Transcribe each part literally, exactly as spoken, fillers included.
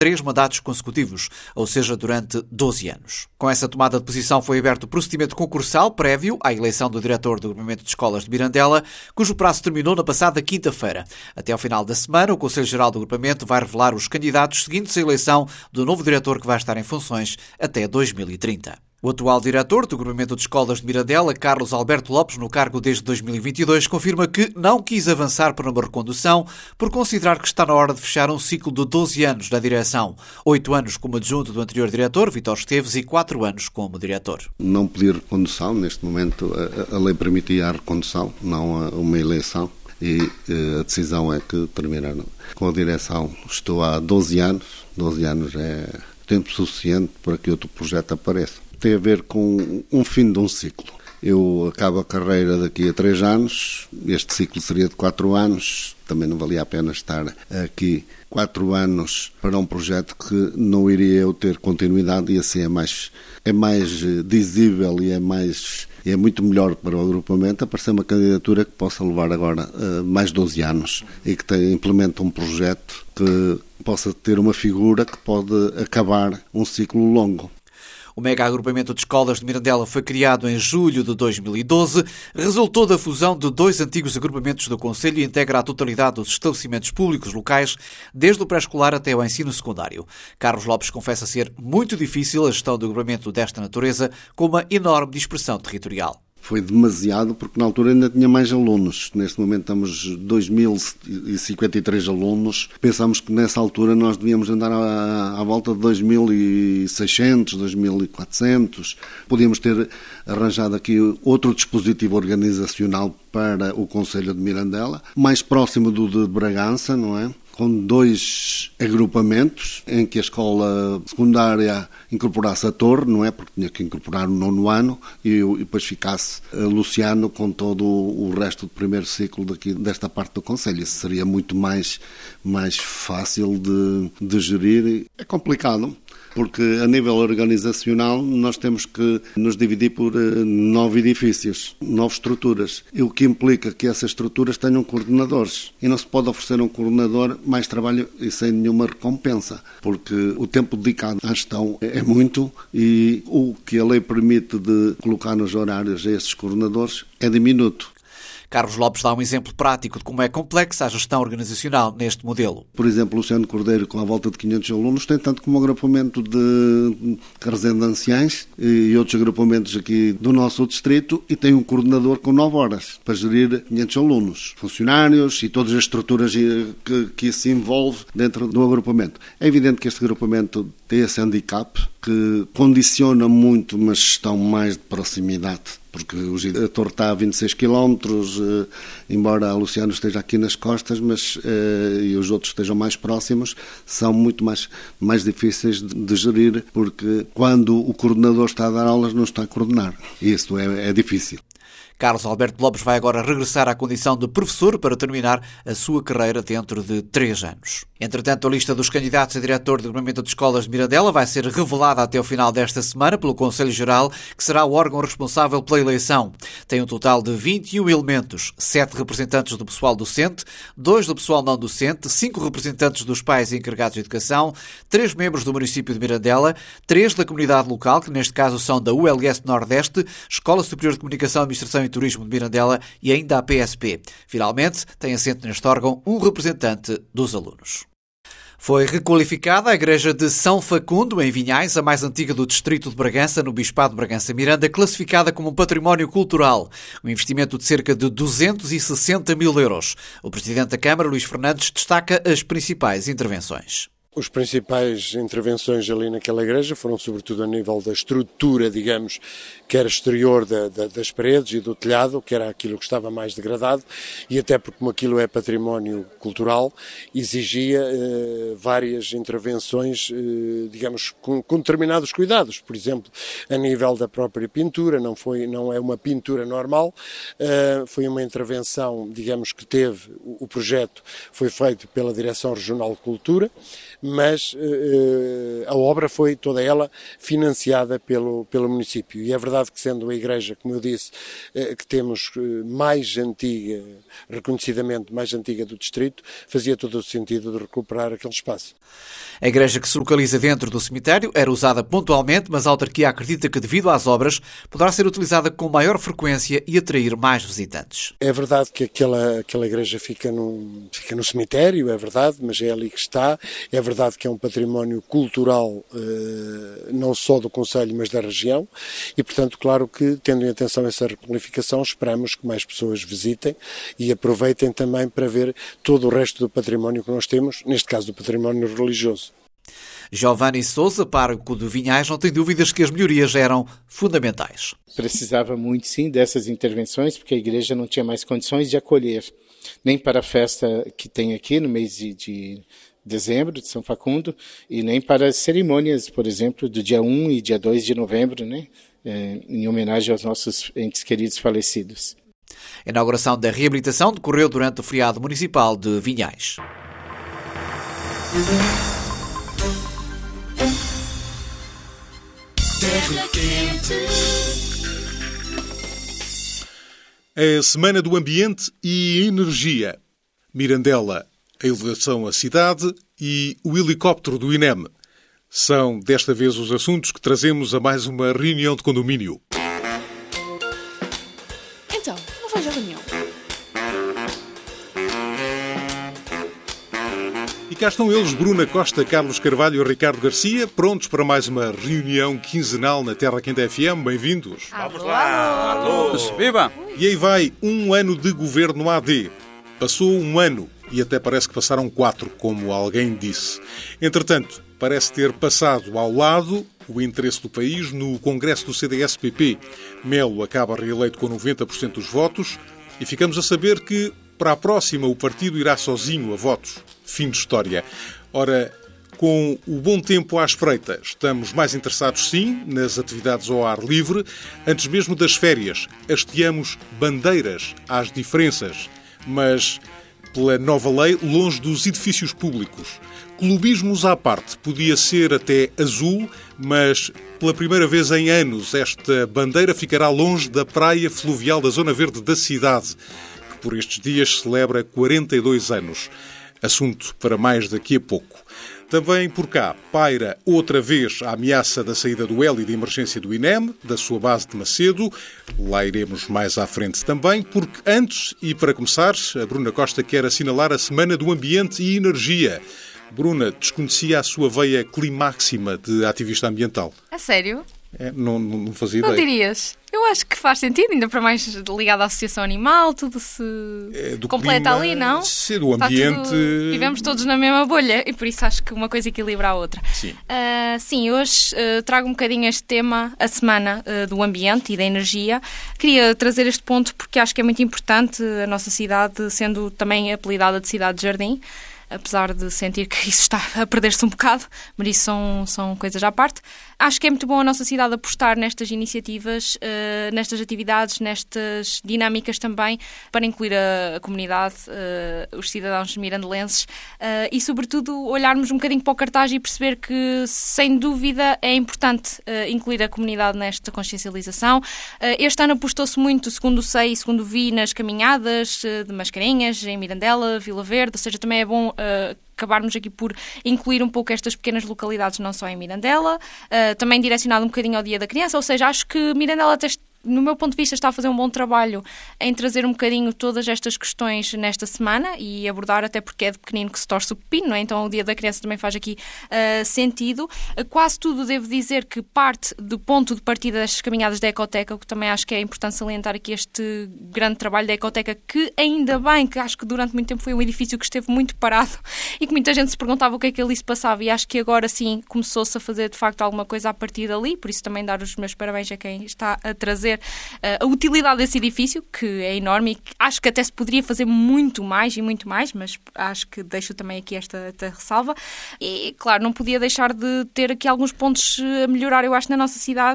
três mandatos consecutivos, ou seja, durante doze anos. Com essa tomada de posição foi aberto o procedimento concursal prévio à eleição do diretor do Agrupamento de Escolas de Mirandela, cujo prazo terminou na passada quinta-feira. Até ao final da semana, o Conselho Geral do Agrupamento vai revelar os candidatos seguintes à eleição do novo diretor que vai estar em funções até dois mil e trinta. O atual diretor do Agrupamento de Escolas de Mirandela, Carlos Alberto Lopes, no cargo desde dois mil e vinte e dois, confirma que não quis avançar para uma recondução por considerar que está na hora de fechar um ciclo de doze anos da direção. Oito anos como adjunto do anterior diretor, Vítor Esteves, e quatro anos como diretor. Não pedir recondução, neste momento a, a lei permitia a recondução, não a uma eleição. E a decisão é que terminaram com a direção. Estou há doze anos, doze anos é tempo suficiente para que outro projeto apareça. Tem a ver com um fim de um ciclo. Eu acabo a carreira daqui a três anos, este ciclo seria de quatro anos, também não valia a pena estar aqui quatro anos para um projeto que não iria eu ter continuidade, e assim é mais, é mais visível e é, mais, é muito melhor para o agrupamento aparecer uma candidatura que possa levar agora uh, mais doze anos e que tem, implementa um projeto que possa ter uma figura que pode acabar um ciclo longo. O mega agrupamento de escolas de Mirandela foi criado em julho de dois mil e doze, resultou da fusão de dois antigos agrupamentos do Conselho e integra a totalidade dos estabelecimentos públicos locais, desde o pré-escolar até o ensino secundário. Carlos Lopes confessa ser muito difícil a gestão do agrupamento desta natureza, com uma enorme dispersão territorial. Foi demasiado, porque na altura ainda tinha mais alunos. Neste momento estamos dois mil e cinquenta e três alunos. Pensámos que nessa altura nós devíamos andar à, à volta de dois mil e seiscentos, dois mil e quatrocentos. Podíamos ter arranjado aqui outro dispositivo organizacional para o Conselho de Mirandela, mais próximo do de Bragança, não é? Com dois agrupamentos, em que a escola secundária incorporasse a torre, não é? Porque tinha que incorporar o nono ano, e, e depois ficasse Luciano com todo o resto do primeiro ciclo daqui, desta parte do Conselho. Isso seria muito mais, mais fácil de, de gerir. É complicado, porque a nível organizacional nós temos que nos dividir por nove edifícios, nove estruturas, o que implica que essas estruturas tenham coordenadores. E não se pode oferecer a um coordenador mais trabalho e sem nenhuma recompensa, porque o tempo dedicado à gestão é muito, e o que a lei permite de colocar nos horários a esses coordenadores é diminuto. Carlos Lopes dá um exemplo prático de como é complexa a gestão organizacional neste modelo. Por exemplo, o Luciano Cordeiro, com a volta de quinhentos alunos, tem tanto como um agrupamento de Carrasém de Anciães e outros agrupamentos aqui do nosso distrito, e tem um coordenador com nove horas para gerir quinhentos alunos, funcionários e todas as estruturas que, que isso envolve dentro do agrupamento. É evidente que este agrupamento tem esse handicap que condiciona muito uma gestão mais de proximidade, porque a torre está a vinte e seis quilómetros, embora a Luciano esteja aqui nas costas, mas e os outros estejam mais próximos, são muito mais, mais difíceis de, de gerir, porque quando o coordenador está a dar aulas não está a coordenar. E isso é, é difícil. Carlos Alberto Lopes vai agora regressar à condição de professor para terminar a sua carreira dentro de três anos. Entretanto, a lista dos candidatos a diretor do Agrupamento de Escolas de Mirandela vai ser revelada até o final desta semana pelo Conselho Geral, que será o órgão responsável pela eleição. Tem um total de vinte e um elementos, sete representantes do pessoal docente, dois do pessoal não docente, cinco representantes dos pais e encarregados de educação, três membros do município de Mirandela, três da comunidade local, que neste caso são da U L S Nordeste, Escola Superior de Comunicação, Administração e Turismo de Mirandela e ainda a P S P. Finalmente, tem assento neste órgão um representante dos alunos. Foi requalificada a igreja de São Facundo, em Vinhais, a mais antiga do distrito de Bragança, no Bispado de Bragança-Miranda, classificada como um património cultural. Um investimento de cerca de duzentos e sessenta mil euros. O presidente da Câmara, Luís Fernandes, destaca as principais intervenções. As principais intervenções ali naquela igreja foram sobretudo a nível da estrutura, digamos, que era exterior da, da, das paredes e do telhado, que era aquilo que estava mais degradado, e até porque como aquilo é património cultural, exigia eh, várias intervenções, eh, digamos, com, com determinados cuidados. Por exemplo, a nível da própria pintura, não, foi, não é uma pintura normal, eh, foi uma intervenção, digamos, que teve, o, o projeto foi feito pela Direção Regional de Cultura, mas uh, a obra foi toda ela financiada pelo, pelo município. E é verdade que, sendo a igreja, como eu disse, uh, que temos uh, mais antiga, reconhecidamente mais antiga do distrito, fazia todo o sentido de recuperar aquele espaço. A igreja, que se localiza dentro do cemitério, era usada pontualmente, mas a autarquia acredita que, devido às obras, poderá ser utilizada com maior frequência e atrair mais visitantes. É verdade que aquela, aquela igreja fica, num, fica no cemitério, é verdade, mas é ali que está. É verdade que é um património cultural, eh, não só do concelho, mas da região. E, portanto, claro que, tendo em atenção essa requalificação, esperamos que mais pessoas visitem e aproveitem também para ver todo o resto do património que nós temos, neste caso do património religioso. Giovanni Sousa, pároco de Vinhais, não tem dúvidas que as melhorias eram fundamentais. Precisava muito, sim, dessas intervenções, porque a igreja não tinha mais condições de acolher, nem para a festa que tem aqui no mês de, de dezembro, de São Facundo, e nem para as cerimônias, por exemplo, do dia um e dia dois de novembro, né, em homenagem aos nossos entes queridos falecidos. A inauguração da reabilitação decorreu durante o feriado municipal de Vinhais. A Semana do Ambiente e Energia. Mirandela, a elevação à cidade e o helicóptero do INEM. São, desta vez, os assuntos que trazemos a mais uma reunião de condomínio. Então, não vais à reunião? E cá estão eles, Bruna Costa, Carlos Carvalho e Ricardo Garcia, prontos para mais uma reunião quinzenal na Terra Quente F M. Bem-vindos. Vamos lá! Alô! Viva! E aí vai um ano de governo A D. Passou um ano e até parece que passaram quatro, como alguém disse. Entretanto, parece ter passado ao lado o interesse do país no Congresso do C D S P P. Melo acaba reeleito com noventa por cento dos votos e ficamos a saber que, para a próxima, o partido irá sozinho a votos. Fim de história. Ora, com o bom tempo à espreita, estamos mais interessados, sim, nas atividades ao ar livre. Antes mesmo das férias, hasteamos bandeiras às diferenças, mas, pela nova lei, longe dos edifícios públicos. Clubismos à parte, podia ser até azul, mas, pela primeira vez em anos, esta bandeira ficará longe da praia fluvial da Zona Verde da cidade, que por estes dias celebra quarenta e dois anos. Assunto para mais daqui a pouco. Também por cá paira outra vez a ameaça da saída do hélio de emergência do INEM, da sua base de Macedo. Lá iremos mais à frente também, porque antes, e para começar, a Bruna Costa quer assinalar a Semana do Ambiente e Energia. Bruna, desconhecia a sua veia climáxima de ativista ambiental. A sério? É, não, não fazia Não ideia. dirias? Eu acho que faz sentido, ainda para mais ligado à associação animal, tudo se É, do completa clima, ali, não? sim, do Está ambiente. tudo... Vivemos todos na mesma bolha e por isso acho que uma coisa equilibra a outra. Sim. Uh, sim, hoje uh, trago um bocadinho este tema, a Semana uh, do Ambiente e da Energia. Queria trazer este ponto porque acho que é muito importante a nossa cidade, sendo também apelidada de Cidade de Jardim, apesar de sentir que isso está a perder-se um bocado, mas isso são, são coisas à parte. Acho que é muito bom a nossa cidade apostar nestas iniciativas, uh, nestas atividades, nestas dinâmicas também, para incluir a, a comunidade, uh, os cidadãos mirandelenses uh, e, sobretudo, olharmos um bocadinho para o cartaz e perceber que, sem dúvida, é importante uh, incluir a comunidade nesta consciencialização. Uh, este ano apostou-se muito, segundo sei e segundo vi, nas caminhadas uh, de mascarinhas em Mirandela, Vila Verde, ou seja, também é bom uh, acabarmos aqui por incluir um pouco estas pequenas localidades, não só em Mirandela, uh, também direcionado um bocadinho ao Dia da Criança, ou seja, acho que Mirandela até, no meu ponto de vista, está a fazer um bom trabalho em trazer um bocadinho todas estas questões nesta semana e abordar, até porque é de pequenino que se torce o pepino, não é? Então o Dia da Criança também faz aqui uh, sentido. Uh, quase tudo, devo dizer, que parte do ponto de partida destas caminhadas da Ecoteca, o que também acho que é importante salientar aqui este grande trabalho da Ecoteca, que ainda bem, que acho que durante muito tempo foi um edifício que esteve muito parado e que muita gente se perguntava o que é que ali se passava, e acho que agora sim começou-se a fazer de facto alguma coisa a partir dali, por isso também dar os meus parabéns a quem está a trazer ver uh, a utilidade desse edifício, que é enorme e que acho que até se poderia fazer muito mais e muito mais, mas acho que deixo também aqui esta, esta ressalva. E, claro, não podia deixar de ter aqui alguns pontos a melhorar, eu acho, na nossa cidade,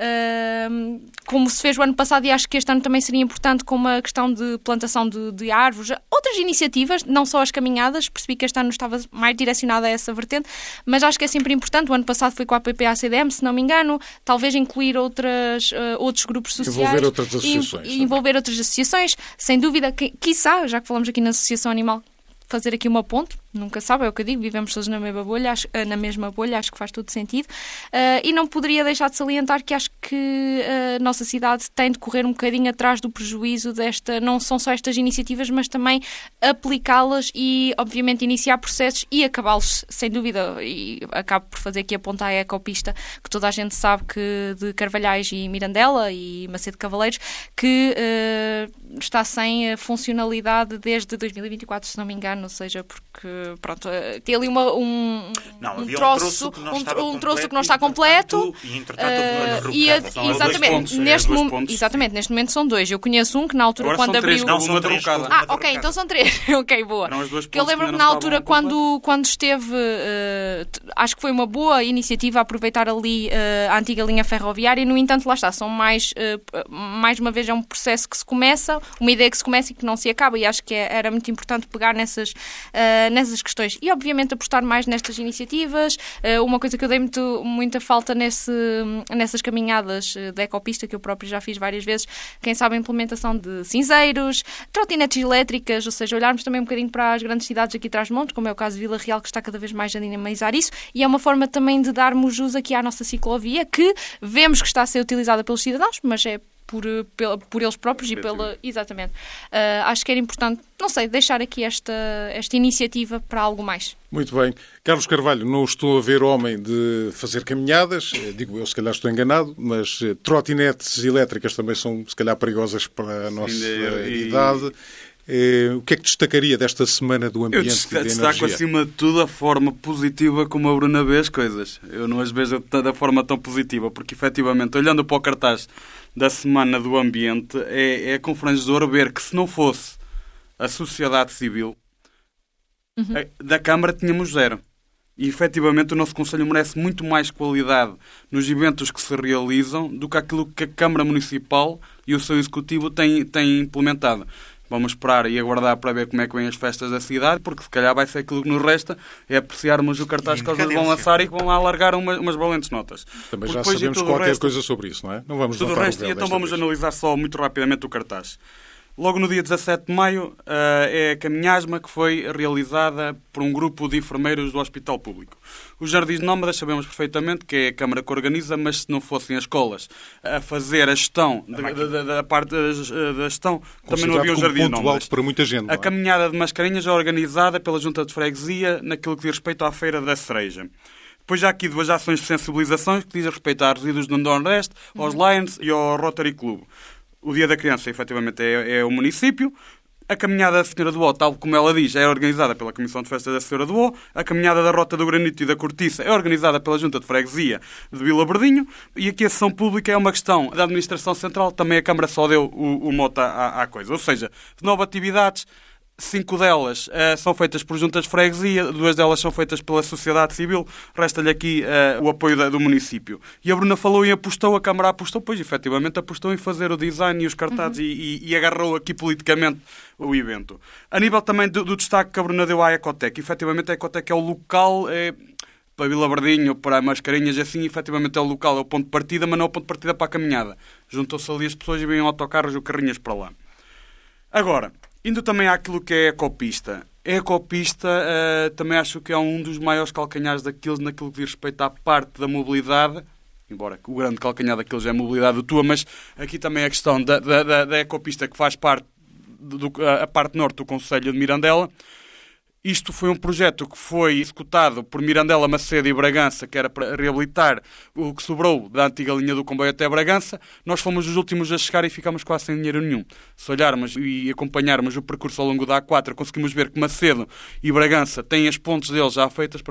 uh, como se fez o ano passado, e acho que este ano também seria importante, com uma questão de plantação de, de árvores, outras iniciativas, não só as caminhadas. Percebi que este ano estava mais direcionada a essa vertente, mas acho que é sempre importante. O ano passado foi com a P P A C D M, se não me engano, talvez incluir outras, uh, outros grupos sociais. Envolver outras associações. E, envolver outras associações, sem dúvida, que, quiçá, já que falamos aqui na Associação Animal, fazer aqui uma ponte, nunca sabe, é o que eu digo, vivemos todos na mesma bolha, acho, na mesma bolha, acho que faz todo sentido. Uh, e não poderia deixar de salientar que acho que a nossa cidade tem de correr um bocadinho atrás do prejuízo desta, não são só estas iniciativas, mas também aplicá-las e, obviamente, iniciar processos e acabá-los, sem dúvida. E acabo por fazer aqui a ponta à ecopista, que toda a gente sabe que de Carvalhais e Mirandela e Macedo Cavaleiros, que uh, está sem funcionalidade desde dois mil e vinte e quatro, se não me engano, ou seja, porque, pronto, tem ali uma, um, não, um, troço, um, troço um, um troço que não está completo. E, entretanto, uh, e a, exatamente, pontos, neste, é mo- pontos, exatamente neste momento são dois. Eu conheço um que na altura, agora quando são três, abriu... Não, são três. Ah, ok, então são três. Ok, boa. Que eu lembro que na altura, quando, quando esteve, uh, acho que foi uma boa iniciativa aproveitar ali uh, a antiga linha ferroviária. No entanto, lá está, são mais, uh, mais uma vez, é um processo que se começa, uma ideia que se começa e que não se acaba, e acho que é, era muito importante pegar nessas, uh, nessas questões. E, obviamente, apostar mais nestas iniciativas. Uh, uma coisa que eu dei muito, muita falta nesse, nessas caminhadas da ecopista, que eu próprio já fiz várias vezes, quem sabe a implementação de cinzeiros, trotinetes elétricas, ou seja, olharmos também um bocadinho para as grandes cidades aqui atrás de montes, como é o caso de Vila Real, que está cada vez mais a dinamizar isso, e é uma forma também de darmos uso aqui à nossa ciclovia, que vemos que está a ser utilizada pelos cidadãos, mas é Por, por, por eles próprios e pela... Exatamente. Uh, acho que era importante, não sei, deixar aqui esta, esta iniciativa para algo mais. Muito bem. Carlos Carvalho, não estou a ver homem de fazer caminhadas, digo eu, se calhar estou enganado, mas trotinetes elétricas também são, se calhar, perigosas para a nossa e... idade. Eh, o que é que destacaria desta Semana do Ambiente eu e da Energia? Eu destaco, acima de tudo, a forma positiva como a Bruna vê as coisas. Eu não as vejo da forma tão positiva, porque, efetivamente, olhando para o cartaz da Semana do Ambiente, é, é confrangedor ver que, se não fosse a sociedade civil, uhum. da Câmara tínhamos zero. E, efetivamente, o nosso Conselho merece muito mais qualidade nos eventos que se realizam do que aquilo que a Câmara Municipal e o seu Executivo têm, têm implementado. Vamos esperar e aguardar para ver como é que vêm as festas da cidade, porque se calhar vai ser aquilo que nos resta, é apreciarmos o cartaz que eles vão lançar e que vão lá alargar umas, umas valentes notas. Também porque já sabemos qualquer resto, coisa sobre isso, não é? Não vamos tudo o resto, e então vamos vez. analisar só muito rapidamente o cartaz. Logo no dia dezassete de maio uh, é a caminhasma que foi realizada por um grupo de enfermeiros do Hospital Público. Os Jardins Nómadas sabemos perfeitamente que é a Câmara que organiza, mas se não fossem as escolas a fazer a gestão, da, da, da, da parte da, da gestão, também não havia os Jardins ponto Nómadas. Alto para muita gente, a caminhada de mascarinhas é organizada pela Junta de Freguesia naquilo que diz respeito à Feira da Cereja. Depois há aqui duas ações de sensibilização que dizem respeito aos resíduos do Nordeste, aos Lions e ao Rotary Club. O Dia da Criança, efetivamente, é, é o município. A Caminhada da Senhora do Ó, tal como ela diz, é organizada pela Comissão de Festas da Senhora do Ó. A Caminhada da Rota do Granito e da Cortiça é organizada pela Junta de Freguesia de Vila Verdinho. E aqui a sessão pública é uma questão da Administração Central. Também a Câmara só deu o, o mote à, à coisa. Ou seja, de nove atividades, cinco delas uh, são feitas por juntas de freguesia, duas delas são feitas pela sociedade civil, resta-lhe aqui uh, o apoio da, do município. E a Bruna falou e apostou, a Câmara apostou, pois efetivamente apostou em fazer o design e os cartazes uhum. e, e, e agarrou aqui politicamente o evento. A nível também do, do destaque que a Bruna deu à Ecotec, efetivamente a Ecotec é o local... É, para Vila Verdinho, para Mascarinhas, assim, efetivamente é o local, é o ponto de partida, mas não é o ponto de partida para a caminhada. Juntam-se ali as pessoas e vêm autocarros ou carrinhas para lá. Agora, indo também àquilo que é a ecopista. A ecopista uh, também acho que é um dos maiores calcanhares daqueles naquilo que diz respeito à parte da mobilidade, embora o grande calcanhar daqueles é a mobilidade tua, mas aqui também é a questão da, da, da, da ecopista que faz parte, do, a parte norte do Concelho de Mirandela. Isto foi um projeto que foi executado por Mirandela, Macedo e Bragança, que era para reabilitar o que sobrou da antiga linha do comboio até Bragança. Nós fomos os últimos a chegar e ficámos quase sem dinheiro nenhum. Se olharmos e acompanharmos o percurso ao longo da A quatro, conseguimos ver que Macedo e Bragança têm as pontes deles já feitas. Para nós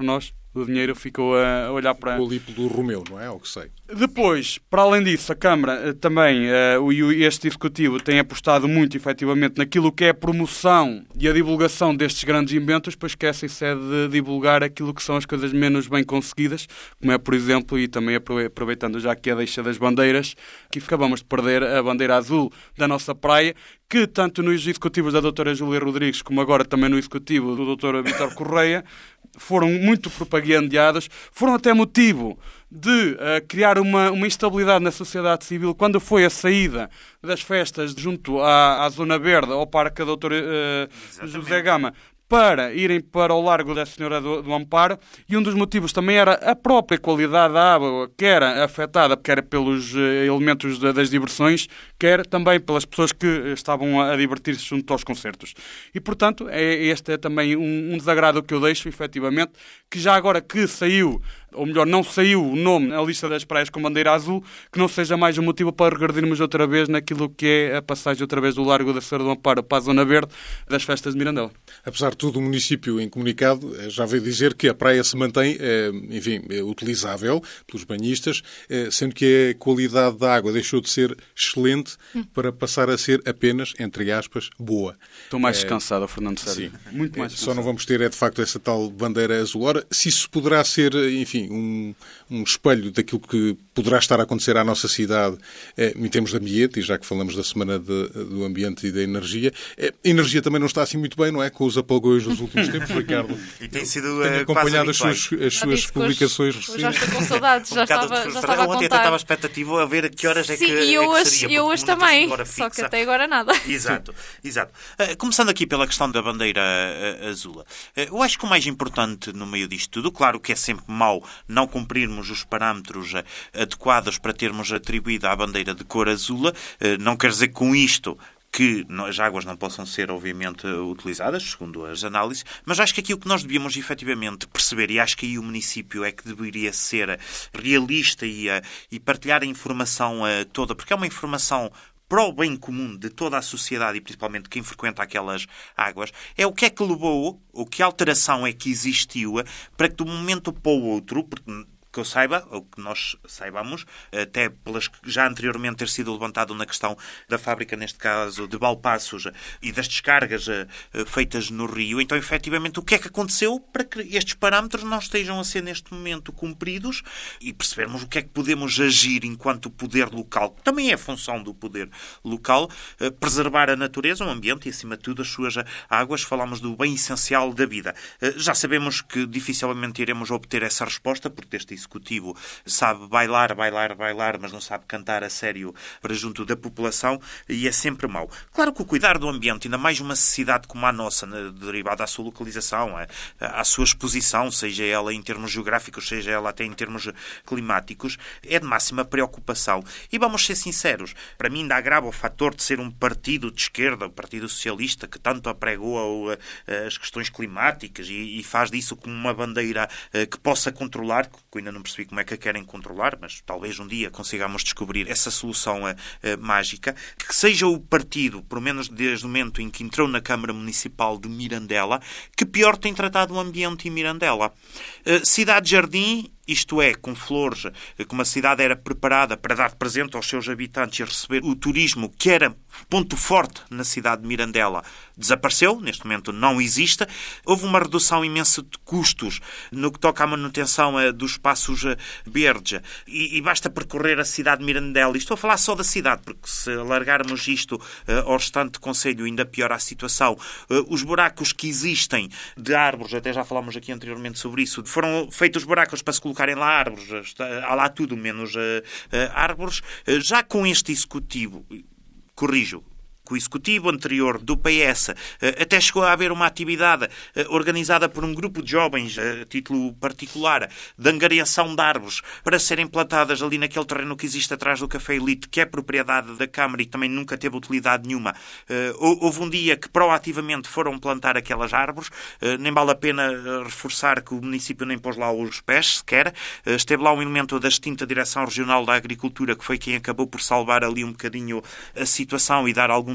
o dinheiro ficou a olhar para... O ali do Romeu, não é? O que sei. Depois, para além disso, a Câmara também, uh, e este Executivo tem apostado muito, efetivamente, naquilo que é a promoção e a divulgação destes grandes inventos, pois esquecem-se é de divulgar aquilo que são as coisas menos bem conseguidas, como é, por exemplo, e também aproveitando já aqui a deixa das bandeiras, que acabamos de perder a bandeira azul da nossa praia, que tanto nos executivos da doutora Júlia Rodrigues, como agora também no executivo do doutor Vítor Correia, foram muito propagandeadas, foram até motivo de uh, criar uma, uma instabilidade na sociedade civil quando foi a saída das festas junto à, à Zona Verde, ao Parque da doutora uh, José Gama, para irem para o Largo da Senhora do, do Amparo, e um dos motivos também era a própria qualidade da água, que era afetada, quer pelos uh, elementos de, das diversões, quer também pelas pessoas que estavam a, a divertir-se junto aos concertos. E, portanto, é, este é também um, um desagrado que eu deixo, efetivamente, que já agora que saiu, ou melhor, não saiu o nome na lista das praias com bandeira azul, que não seja mais um motivo para regredirmos outra vez naquilo que é a passagem outra vez do Largo da Senhora do Amparo para a Zona Verde das festas de Mirandela. Apesar de tudo, o município, em comunicado, já veio dizer que a praia se mantém, enfim, utilizável pelos banhistas, sendo que a qualidade da água deixou de ser excelente para passar a ser apenas, entre aspas, boa. Estou mais descansado, Fernando Sérgio. Sim. Muito mais descansado. Só não vamos ter, é de facto, essa tal bandeira azul. Ora, se isso poderá ser, enfim, um, um espelho daquilo que poderá estar a acontecer à nossa cidade eh, em termos de ambiente, e já que falamos da Semana de, do Ambiente e da Energia, eh, a energia também não está assim muito bem, não é? Com os apagões dos últimos tempos, Ricardo. E tem sido Tenho uh, acompanhado as suas, as suas publicações recentes. Já estou com saudades, um já estava, já estava a contar. Ontem até estava expectativo a ver a que horas é Sim, que, e eu é que hoje, seria. eu hoje também, só que até agora nada. Exato, exato. Uh, começando aqui pela questão da bandeira uh, azul. Uh, eu acho que o mais importante no meio disto tudo, claro que é sempre mau não cumprirmos os parâmetros uh, adequados para termos atribuída a bandeira de cor azul. Uh, não quer dizer com isto que as águas não possam ser, obviamente, utilizadas, segundo as análises, mas acho que aqui o que nós devíamos efetivamente perceber, e acho que aí o município é que deveria ser realista e, e partilhar a informação toda, porque é uma informação para o bem comum de toda a sociedade e principalmente quem frequenta aquelas águas, é o que é que levou, ou que alteração é que existiu para que de um momento para o outro, porque que eu saiba, ou que nós saibamos, até pelas que já anteriormente ter sido levantado na questão da fábrica, neste caso, de Balpaços e das descargas feitas no Rio. Então, efetivamente, o que é que aconteceu para que estes parâmetros não estejam a ser, neste momento, cumpridos e percebermos o que é que podemos agir enquanto poder local, que também é função do poder local, preservar a natureza, o ambiente e, acima de tudo, as suas águas. Falamos do bem essencial da vida. Já sabemos que dificilmente iremos obter essa resposta, porque este Executivo sabe bailar, bailar, bailar, mas não sabe cantar a sério para junto da população, e é sempre mau. Claro que o cuidar do ambiente, ainda mais uma sociedade como a nossa, derivada à sua localização, à sua exposição, seja ela em termos geográficos, seja ela até em termos climáticos, é de máxima preocupação. E vamos ser sinceros, para mim ainda agrava o fator de ser um partido de esquerda, o Partido Socialista, que tanto apregou as questões climáticas e faz disso como uma bandeira que possa controlar, que ainda não percebi como é que a querem controlar, mas talvez um dia consigamos descobrir essa solução uh, uh, mágica, que seja o partido, pelo menos desde o momento em que entrou na Câmara Municipal de Mirandela, que pior tem tratado o ambiente em Mirandela. Uh, Cidade-Jardim, isto é, com flores, como a cidade era preparada para dar presente aos seus habitantes e receber o turismo, que era ponto forte na cidade de Mirandela, desapareceu, neste momento não existe. Houve uma redução imensa de custos no que toca à manutenção dos espaços verdes, e, e basta percorrer a cidade de Mirandela. E estou a falar só da cidade, porque se alargarmos isto uh, ao restante concelho, ainda piora a situação. Uh, os buracos que existem de árvores, até já falámos aqui anteriormente sobre isso, foram feitos buracos para se colocarem lá árvores, há lá tudo menos uh, uh, árvores. Uh, já com este Executivo, corrijo, o Executivo anterior do P S até chegou a haver uma atividade organizada por um grupo de jovens a título particular de angariação de árvores para serem plantadas ali naquele terreno que existe atrás do Café Elite, que é propriedade da Câmara e também nunca teve utilidade nenhuma. Houve um dia que proativamente foram plantar aquelas árvores, nem vale a pena reforçar que o município nem pôs lá os pés sequer. Esteve lá um elemento da extinta Direção Regional da Agricultura, que foi quem acabou por salvar ali um bocadinho a situação e dar algum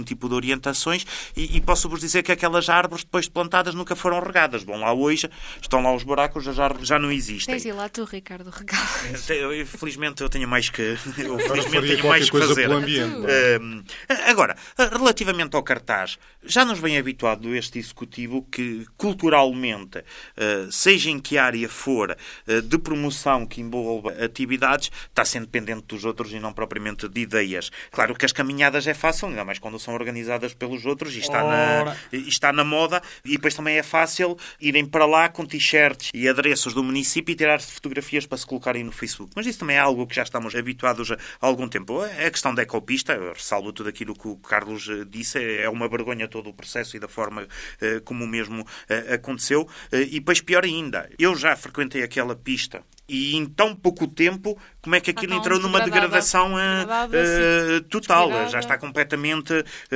tipo de orientações e, e posso-vos dizer que aquelas árvores depois de plantadas nunca foram regadas. Bom, lá hoje estão lá os buracos, as árvores já não existem. Tens de ir lá tu, Ricardo, regar. Felizmente eu tenho mais que, eu, felizmente tenho mais que coisa fazer. pelo ambiente. Uh, agora, relativamente ao cartaz, já nos vem habituado este Executivo que culturalmente, uh, seja em que área for, uh, de promoção que envolva atividades, está sendo dependente dos outros e não propriamente de ideias. Claro que as caminhadas é fácil, ainda mais quando são organizadas pelos outros e está, na, e está na moda, e depois também é fácil irem para lá com t-shirts e adereços do município e tirar fotografias para se colocarem no Facebook. Mas isso também é algo que já estamos habituados a algum tempo. A questão da ecopista, eu ressalvo tudo aquilo que o Carlos disse, é uma vergonha todo o processo e da forma uh, como o mesmo uh, aconteceu. Uh, e depois, pior ainda, eu já frequentei aquela pista e em tão pouco tempo, como é que aquilo ah, entrou numa degradação uh, uh, total? Degradada. Já está completamente...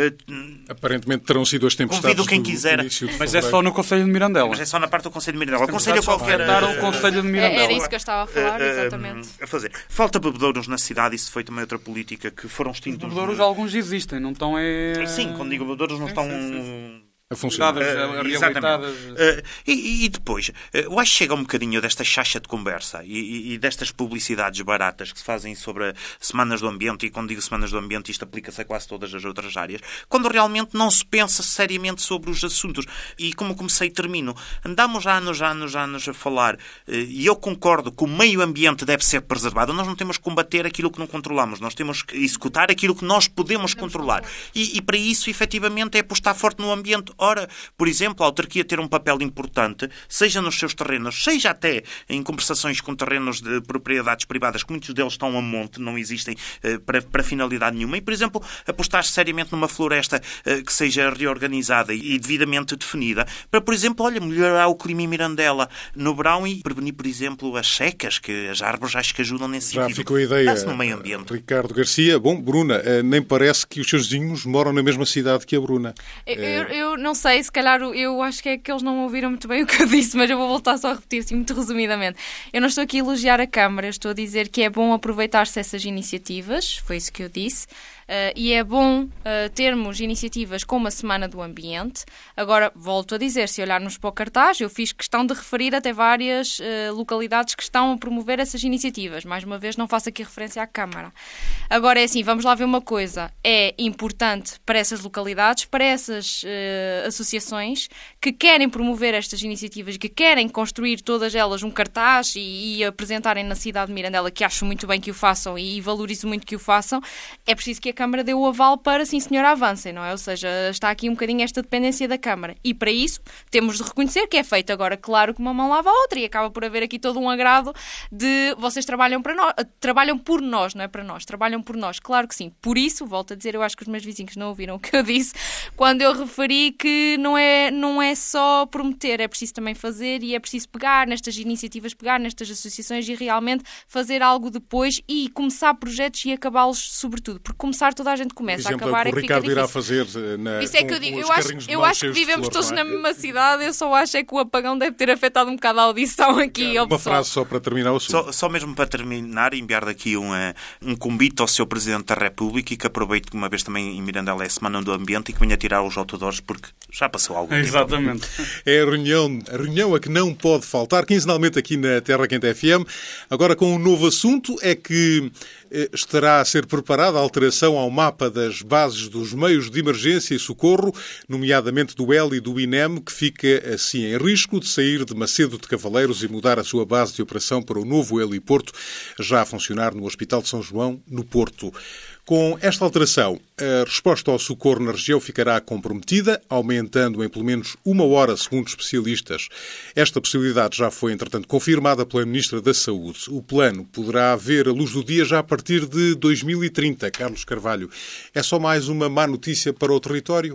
Uh, Aparentemente terão sido as tempestades convido quem quiser. Mas é só no Conselho de Mirandela. Mas é só na parte do Conselho de Mirandela. O Conselho qualquer... Uh, o Conselho de Mirandela. Era isso que eu estava a falar, exatamente. Uh, uh, a fazer. Falta bebedouros na cidade, isso foi também outra política que foram extintos. Os bebedouros alguns existem, não estão... É... Sim, quando digo bebedouros não estão... Sim, sim, sim. A funcionar. Uh, reabilitadas. Uh, e, e depois, uh, eu acho que chega um bocadinho desta chacha de conversa e, e, e destas publicidades baratas que se fazem sobre semanas do ambiente, e quando digo semanas do ambiente isto aplica-se a quase todas as outras áreas, quando realmente não se pensa seriamente sobre os assuntos. E como comecei e termino, andamos anos, anos, anos a falar, uh, e eu concordo que o meio ambiente deve ser preservado. Nós não temos que combater aquilo que não controlamos, nós temos que executar aquilo que nós podemos controlar. E, e para isso, efetivamente, é apostar forte no ambiente. Ora, por exemplo, a autarquia ter um papel importante, seja nos seus terrenos, seja até em conversações com terrenos de propriedades privadas, que muitos deles estão a monte, não existem uh, para, para finalidade nenhuma. E, por exemplo, apostar seriamente numa floresta uh, que seja reorganizada e, e devidamente definida, para, por exemplo, olha, melhorar o clima em Mirandela no verão e prevenir, por exemplo, as secas, que as árvores acho que ajudam nesse Já sentido. Já ficou a ideia, no meio ambiente. Ricardo Garcia. Bom, Bruna, uh, nem parece que os seus vizinhos moram na mesma cidade que a Bruna. Eu, eu, eu não sei, se calhar eu acho que é que eles não ouviram muito bem o que eu disse, mas eu vou voltar só a repetir assim, muito resumidamente. Eu não estou aqui a elogiar a Câmara, eu estou a dizer que é bom aproveitar-se essas iniciativas, foi isso que eu disse. Uh, e é bom uh, termos iniciativas como a Semana do Ambiente. Agora, volto a dizer, se olharmos para o cartaz, eu fiz questão de referir até várias uh, localidades que estão a promover essas iniciativas. Mais uma vez, não faço aqui referência à Câmara. Agora, é assim, vamos lá ver uma coisa. É importante para essas localidades, para essas uh, associações que querem promover estas iniciativas, que querem construir todas elas um cartaz e, e apresentarem na cidade de Mirandela, que acho muito bem que o façam e, e valorizo muito que o façam, é preciso que a Câmara deu o aval para, sim senhora, avancem, não é? Ou seja, está aqui um bocadinho esta dependência da Câmara. E para isso temos de reconhecer que é feito. Agora, claro que uma mão lava a outra e acaba por haver aqui todo um agrado de vocês trabalham para nós, trabalham por nós, não é para nós, trabalham por nós, claro que sim. Por isso, volto a dizer, eu acho que os meus vizinhos não ouviram o que eu disse quando eu referi que não é, não é só prometer, é preciso também fazer e é preciso pegar nestas iniciativas, pegar nestas associações e realmente fazer algo depois e começar projetos e acabá-los sobretudo, porque começar toda a gente começa exemplo, a acabar é que o Ricardo fica irá fazer na, isso é que eu digo, eu acho, eu acho que vivemos todos na mesma cidade, eu só acho é que o apagão deve ter afetado um bocado a audição aqui ao Uma pessoal. frase só para terminar o assunto. Só, só mesmo para terminar, enviar daqui um, um convite ao senhor Presidente da República e que aproveite que uma vez também em Mirandela é a Semana do Ambiente e que venha tirar os outdoors porque já passou algum tempo. Exatamente. É a reunião, a reunião a que não pode faltar, quinzenalmente aqui na Terra Quente F M. Agora com um novo assunto, é que estará a ser preparada a alteração ao mapa das bases dos meios de emergência e socorro, nomeadamente do E L e do I N E M, que fica assim em risco de sair de Macedo de Cavaleiros e mudar a sua base de operação para o novo heliporto, já a funcionar no Hospital de São João, no Porto. Com esta alteração, a resposta ao socorro na região ficará comprometida, aumentando em pelo menos uma hora, segundo especialistas. Esta possibilidade já foi, entretanto, confirmada pela Ministra da Saúde. O plano poderá ver a luz do dia já a partir de dois mil e trinta. Carlos Carvalho, é só mais uma má notícia para o território?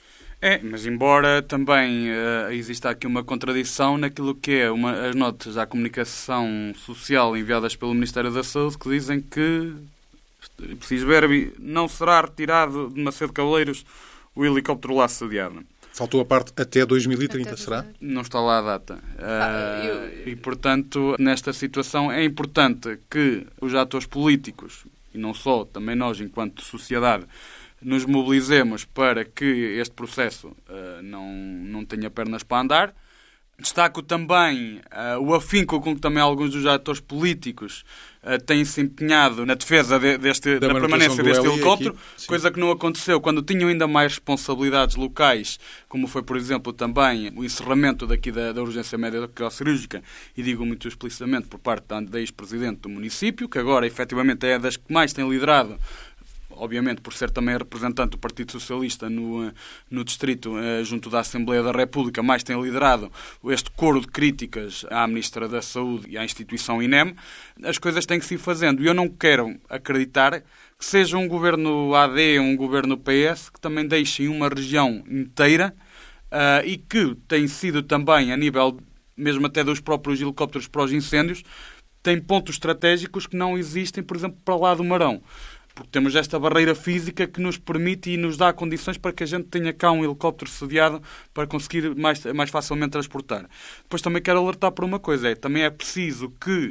É, mas embora também uh, exista aqui uma contradição naquilo que é uma, as notas à comunicação social enviadas pelo Ministério da Saúde, que dizem que, preciso ver, não será retirado de Macedo de Cavaleiros o helicóptero lá sediado. Faltou a parte até dois mil e trinta, até será? Não está lá a data. Ah, eu... uh, e, portanto, nesta situação é importante que os atores políticos, e não só, também nós, enquanto sociedade, nos mobilizemos para que este processo uh, não, não tenha pernas para andar. Destaco também uh, o afinco com que também alguns dos atores políticos uh, têm se empenhado na defesa de, deste, da, da permanência deste helicóptero, aqui, coisa que não aconteceu quando tinham ainda mais responsabilidades locais, como foi, por exemplo, também o encerramento daqui da, da urgência médico-cirúrgica, e digo muito explicitamente por parte da, da ex-presidente do município, que agora efetivamente é das que mais tem liderado, obviamente por ser também representante do Partido Socialista no, no distrito, junto da Assembleia da República, mais tem liderado este coro de críticas à Ministra da Saúde e à instituição INEM. As coisas têm que se ir fazendo. E eu não quero acreditar que seja um governo A D, um governo P S, que também deixem uma região inteira uh, e que tem sido também, a nível mesmo até dos próprios helicópteros para os incêndios, tem pontos estratégicos que não existem, por exemplo, para lá do Marão. Porque temos esta barreira física que nos permite e nos dá condições para que a gente tenha cá um helicóptero sediado para conseguir mais, mais facilmente transportar. Depois também quero alertar por uma coisa, é também é preciso que